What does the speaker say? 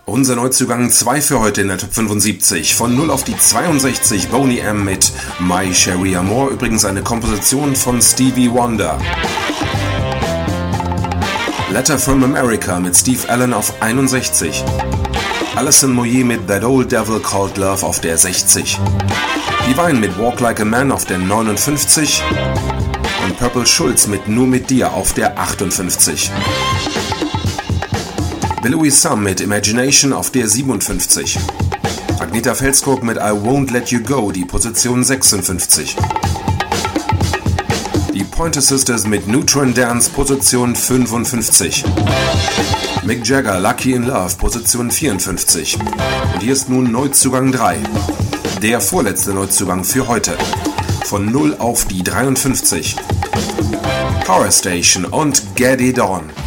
Unser Neuzugang 2 für heute in der Top 75. Von 0 auf die 62 Boney M mit My Cherie Amour, übrigens eine Komposition von Stevie Wonder. Letter from America mit Steve Allen auf 61. Alison Moyet mit That Old Devil Called Love auf der 60. Divine mit Walk Like a Man auf der 59. Und Purple Schulz mit Nur mit dir auf der 58. Louis Sam mit Imagination auf der 57. Agnetha Felskog mit I Won't Let You Go, die Position 56. Die Pointer Sisters mit Neutron Dance, Position 55. Mick Jagger, Lucky in Love, Position 54. Und hier ist nun Neuzugang 3. Der vorletzte Neuzugang für heute. Von 0 auf die 53. Power Station und Get It On.